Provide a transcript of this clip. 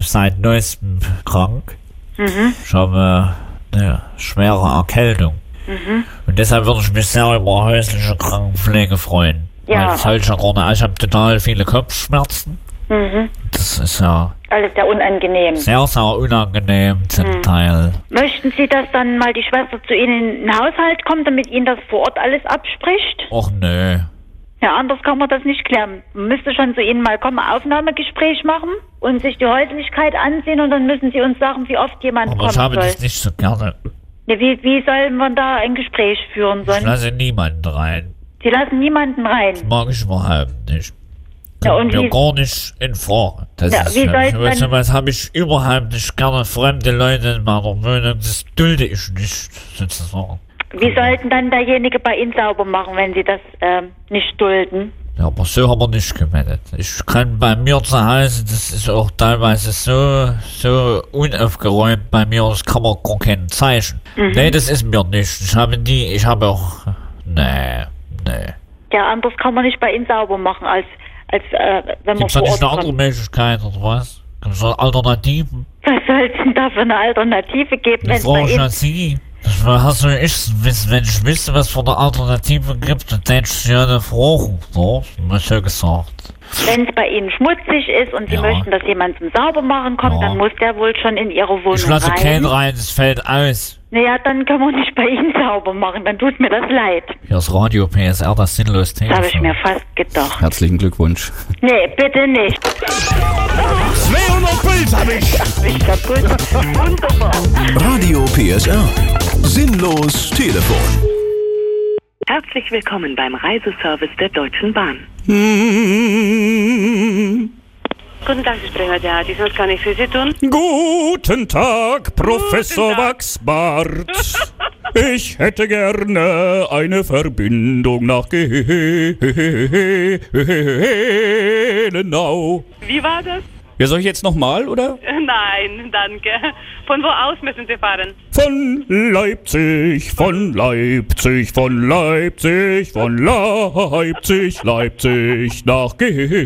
seit neuestem krank. Ich habe eine schwere Erkältung. Und deshalb würde ich mich sehr über häusliche Krankenpflege freuen. Ja. Weil das halte ich ja gerade, ich habe total viele Kopfschmerzen. Das ist ja Alles sehr unangenehm. sehr, sehr unangenehm zum Teil. Möchten Sie, dass dann mal die Schwester zu Ihnen in den Haushalt kommt, damit Ihnen das vor Ort alles abspricht? Och nö. Ja, anders kann man das nicht klären. Man müsste schon zu Ihnen mal kommen, Aufnahmegespräch machen und sich die Häuslichkeit ansehen und dann müssen Sie uns sagen, wie oft jemand Aber kommen ich habe soll. das nicht so gerne. Ja, wie soll man da ein Gespräch führen Ich sollen? lasse niemanden rein. Sie lassen niemanden rein. Mag ich überhaupt nicht. Ja, und Kommt mir wie- gar nicht in Frage. Das Ja, ist wie für soll mich, es weißt du denn- was, habe ich überhaupt nicht gerne fremde Leute in meiner Wohnung. Das dulde ich nicht, sozusagen. Wie sollten dann derjenige bei Ihnen sauber machen, wenn Sie das nicht dulden? Ja, aber so haben wir nicht gemeldet. Ich kann bei mir zu Hause, das ist auch teilweise so unaufgeräumt bei mir, das kann man gar kein Zeichen. Nee, das ist mir nicht. Ich habe auch, nee. Ja, anders kann man nicht bei Ihnen sauber machen, als wenn man Gibt's da vor nicht Ort eine andere kommt. Möglichkeit, oder was? Gibt's da Alternativen? Was soll es denn da für eine Alternative geben, wenn Die es bei Frage ist Ihnen... an Sie. Das hast du echt wissen, wenn ich wüsste, was für eine Alternative gibt, dann hätte ich ja eine Frage, so, mal so gesagt. Wenn es bei Ihnen schmutzig ist und Sie Ja. möchten, dass jemand zum Saubermachen kommt, Ja. dann muss der wohl schon in Ihre Wohnung Ich lasse rein. keinen rein, das fällt aus. Naja, dann können wir nicht bei Ihnen sauber machen, dann tut mir das leid. Hier ist Radio PSR, das sinnlos Das habe ich Telefon. mir fast gedacht. Herzlichen Glückwunsch. Nee, bitte nicht. 200 Puls hab ich. Ich kaputt. Wunderbar. Radio PSR. Sinnlos Telefon. Herzlich willkommen beim Reiseservice der Deutschen Bahn. Guten Tag, Sie sprechen mit der Hadi. Was kann ich für Sie tun? Guten Tag, Professor Wachsbart. Ich hätte gerne eine Verbindung nach Gelenau. Wie war das? Ja, soll ich jetzt nochmal, oder? Nein, danke. Von wo aus müssen Sie fahren? Von Leipzig, von Leipzig, von Leipzig, von Leipzig, Leipzig nach